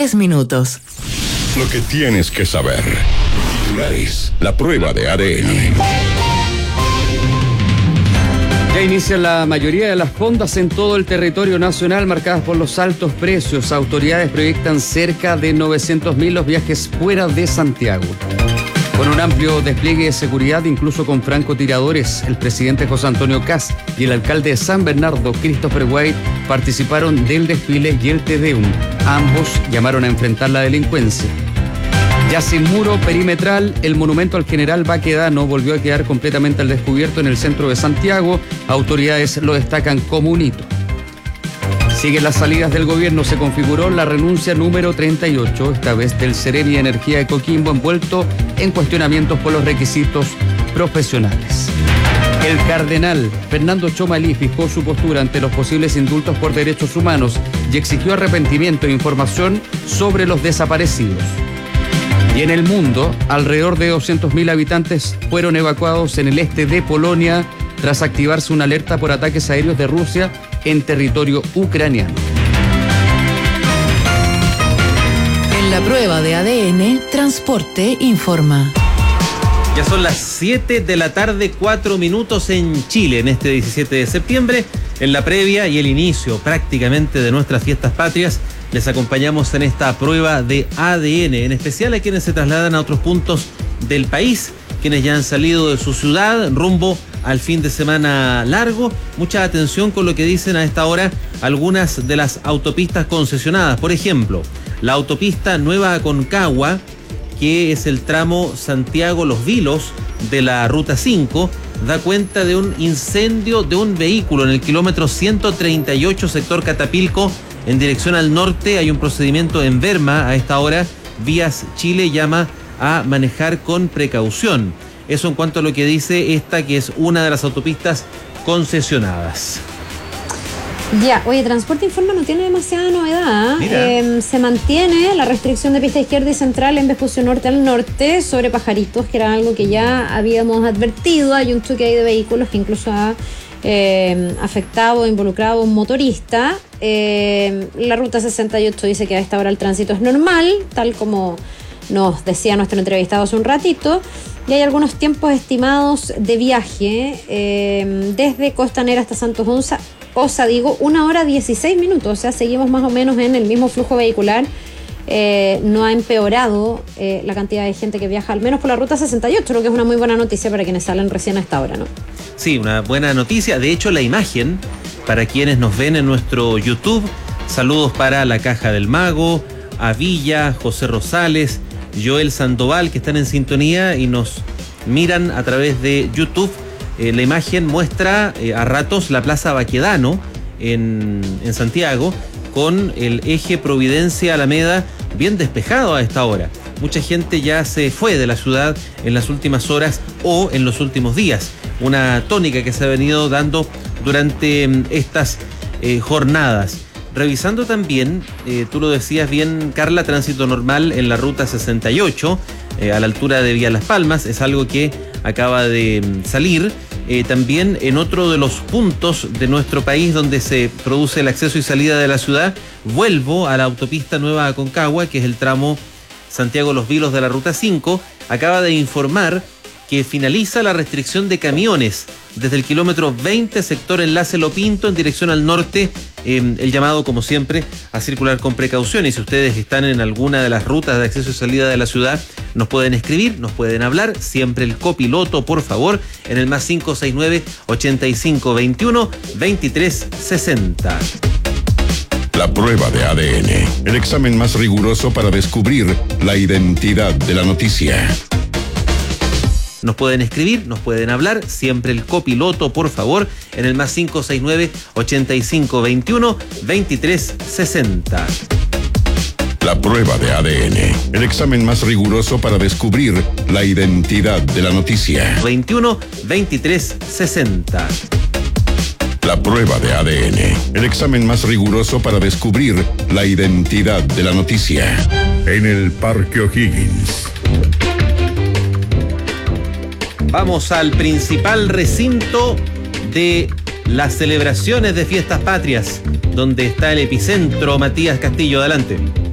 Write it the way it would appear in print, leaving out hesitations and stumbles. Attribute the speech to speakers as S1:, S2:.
S1: 10 minutos.
S2: Lo que tienes que saber. Titulares. La prueba de ADN.
S3: Ya inicia la mayoría de las fondas en todo el territorio nacional marcadas por los altos precios. Autoridades proyectan cerca de 900.000 los viajes fuera de Santiago. Con un amplio despliegue de seguridad, incluso con francotiradores, el presidente José Antonio Kast y el alcalde de San Bernardo, Christopher White, participaron del desfile y el Te Deum. Ambos llamaron a enfrentar la delincuencia. Ya sin muro perimetral, el monumento al general Baquedano volvió a quedar completamente al descubierto en el centro de Santiago. Autoridades lo destacan como un hito. Siguen las salidas del gobierno. Se configuró la renuncia número 38, esta vez del Seremi de Energía de Coquimbo, envuelto en cuestionamientos por los requisitos profesionales. El cardenal Fernando Chomalí fijó su postura ante los posibles indultos por derechos humanos y exigió arrepentimiento e información sobre los desaparecidos. Y en el mundo, alrededor de 200.000 habitantes fueron evacuados en el este de Polonia tras activarse una alerta por ataques aéreos de Rusia en territorio ucraniano.
S1: En la prueba de ADN, Transporte informa.
S4: Ya son las 7 de la tarde, 4 minutos en Chile, en este 17 de septiembre, en la previa y el inicio prácticamente de nuestras fiestas patrias. Les acompañamos en esta prueba de ADN, en especial a quienes se trasladan a otros puntos del país, quienes ya han salido de su ciudad rumbo al fin de semana largo. Mucha atención con lo que dicen a esta hora algunas de las autopistas concesionadas. Por ejemplo, la autopista Nueva Aconcagua, que es el tramo Santiago-Los Vilos de la Ruta 5, da cuenta de un incendio de un vehículo en el kilómetro 138, sector Catapilco, en dirección al norte. Hay un procedimiento en Berma a esta hora. Vías Chile llama a manejar con precaución. Eso en cuanto a lo que dice esta, que es una de las autopistas concesionadas.
S5: Ya, oye, Transporte Informa no tiene demasiada novedad. Se mantiene la restricción de pista izquierda y central en Vespucio Norte al norte sobre Pajaritos, que era algo que ya habíamos advertido. Hay un choque ahí de vehículos que incluso ha afectado o involucrado a un motorista. La ruta 68 dice que a esta hora el tránsito es normal, tal como nos decía nuestro entrevistado hace un ratito, y hay algunos tiempos estimados de viaje desde Costanera hasta Santos Osa, 1 hora 16 minutos, o sea, seguimos más o menos en el mismo flujo vehicular. No ha empeorado la cantidad de gente que viaja, al menos por la ruta 68, lo que es una muy buena noticia para quienes salen recién a esta hora, ¿no?
S4: Sí, una buena noticia. De hecho, la imagen, para quienes nos ven en nuestro YouTube, saludos para La Caja del Mago, a Villa, José Rosales, Joel Sandoval, que están en sintonía y nos miran a través de YouTube. La imagen muestra a ratos la Plaza Baquedano en Santiago, con el eje Providencia-Alameda bien despejado a esta hora. Mucha gente ya se fue de la ciudad en las últimas horas o en los últimos días. Una tónica que se ha venido dando durante estas jornadas. Revisando también, tú lo decías bien, Carla, tránsito normal en la ruta 68, a la altura de Vía Las Palmas, es algo que acaba de salir. También en otro de los puntos de nuestro país donde se produce el acceso y salida de la ciudad, vuelvo a la autopista Nueva Aconcagua, que es el tramo Santiago-Los Vilos de la Ruta 5, acaba de informar que finaliza la restricción de camiones desde el kilómetro 20, sector Enlace Lo Pinto, en dirección al norte. El llamado, como siempre, a circular con precaución. Y si ustedes están en alguna de las rutas de acceso y salida de la ciudad, nos pueden escribir, nos pueden hablar. Siempre el copiloto, por favor, en el más 569-8521-2360.
S2: La prueba de ADN, el examen más riguroso para descubrir la identidad de la noticia.
S4: Nos pueden escribir, nos pueden hablar, siempre el copiloto, por favor, en el más 569-8521-2360.
S2: La prueba de ADN, el examen más riguroso para descubrir la identidad de la noticia.
S4: 21-2360.
S2: La prueba de ADN, el examen más riguroso para descubrir la identidad de la noticia. En el Parque O'Higgins.
S4: Vamos al principal recinto de las celebraciones de fiestas patrias, donde está el epicentro. Matías Castillo, adelante.